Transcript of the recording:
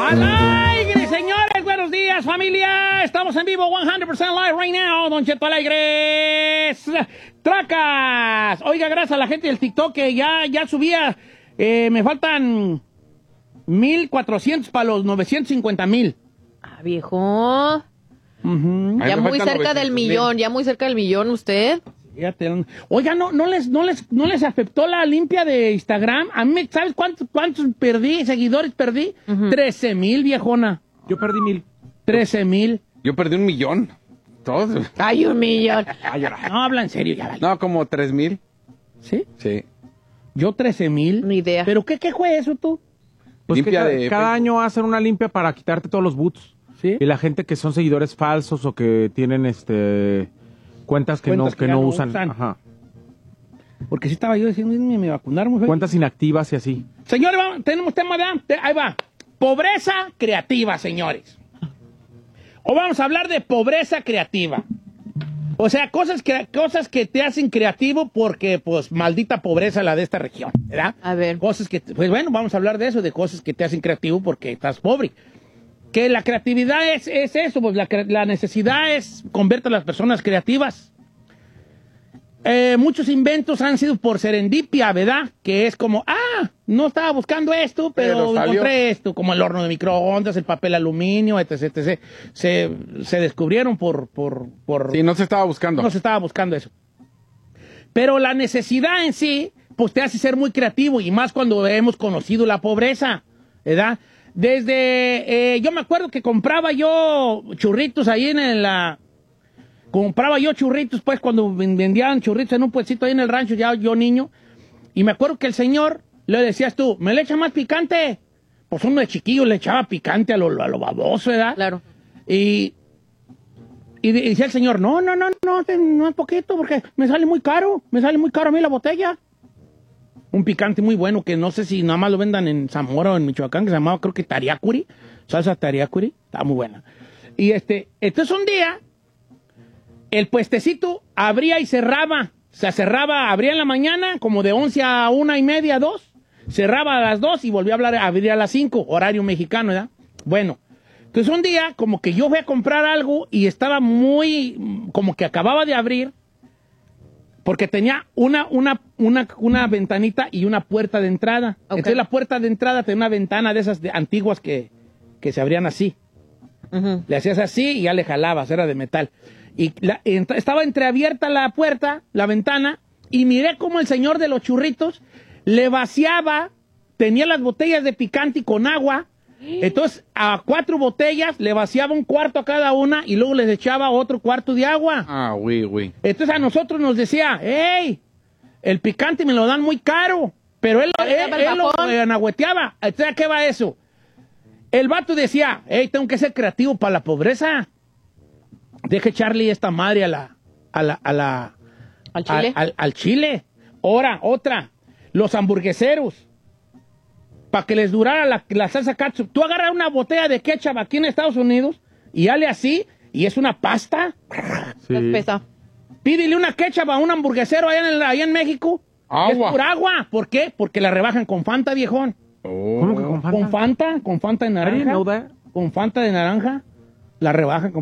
¡Al aire, señores! ¡Buenos días, familia! Estamos en vivo 100% live right now, Don Cheto Alegres. ¡Tracas! Oiga, gracias a la gente del TikTok que ya subía. Me faltan 1,400 para los 950,000. Ah, viejo. Ya muy cerca del millón, ya muy cerca del millón usted. Fíjate. Oiga, ¿no les afectó la limpia de Instagram? A mí, ¿sabes cuántos seguidores perdí? 13,000, viejona. Yo perdí 1,000. 13,000. Yo perdí 1,000,000. Todos. Ay, 1,000,000. No, habla en serio, ya vale. No, como 3,000. ¿Sí? Sí. Yo 13,000. Ni idea. ¿Pero qué fue eso tú? Pues Limpia que de cada Facebook. año hacen una limpia para quitarte todos los boots. ¿Sí? Y la gente que son seguidores falsos o que tienen cuentas que Cuentas que ya no no usan. usan. Ajá. Porque sí estaba yo diciendo, me vacunaron. Muy Cuentas inactivas y así. Señores, tenemos tema de... Ahí va. Pobreza creativa, señores. O vamos a hablar de pobreza creativa. O sea, cosas que te hacen creativo porque, pues, maldita pobreza la de esta región, ¿verdad? A ver. Cosas que... Pues bueno, vamos a hablar de eso, de cosas que te hacen creativo porque estás pobre. Que la creatividad es eso, pues la necesidad es convertir a las personas creativas. Muchos inventos han sido por serendipia, ¿verdad? Que es como, no estaba buscando esto, pero encontré esto, como el horno de microondas, el papel aluminio, etc, etc. Se descubrieron por... Sí, no se estaba buscando. No se estaba buscando eso. Pero la necesidad en sí, pues te hace ser muy creativo, y más cuando hemos conocido la pobreza, ¿verdad? Yo me acuerdo que compraba yo churritos ahí compraba yo churritos, pues, cuando vendían churritos en un puestito ahí en el rancho, ya yo niño. Y me acuerdo que el señor, le decías tú, ¿me le echa más picante? Pues uno de chiquillo le echaba picante a lo baboso, ¿verdad? Claro. Y decía el señor, no es poquito, porque me sale muy caro a mí la botella. Un picante muy bueno, que no sé si nada más lo vendan en Zamora o en Michoacán, que se llamaba, creo que tariacuri, salsa tariacuri, estaba muy buena. Y entonces un día, el puestecito abría y cerraba. O sea, abría en la mañana, como de 11 a 1:30, 2. Cerraba a las 2 y volvía a abrir a las 5, horario mexicano, ¿verdad? Bueno, entonces un día, como que yo fui a comprar algo y estaba como que acababa de abrir, porque tenía una ventanita y una puerta de entrada. Okay. Entonces la puerta de entrada tenía una ventana de esas antiguas que se abrían así. Le hacías así y ya le jalabas, era de metal. Y estaba entreabierta la puerta, la ventana, y miré cómo el señor de los churritos le vaciaba, tenía las botellas de picante con agua, entonces a 4 botellas le vaciaba un cuarto a cada una y luego les echaba otro cuarto de agua. Oui. Entonces a nosotros nos decía, hey, el picante me lo dan muy caro, pero él lo anahueteaba. Entonces, ¿a qué va eso? El vato decía, hey, tengo que ser creativo para la pobreza. Deje echarle esta madre ¿Al chile? Al chile. Ahora, otra. Los hamburgueseros. Para que les durara la salsa ketchup. Tú agarras una botella de ketchup aquí en Estados Unidos y dale así, y es una pasta. Sí. Pesa. Pídele una ketchup a un hamburguesero allá en México. Agua. Es pura agua. ¿Por qué? Porque la rebajan con Fanta, viejón. ¿Cómo que con Fanta? Con Fanta de naranja. Con Fanta de naranja. La rebajan con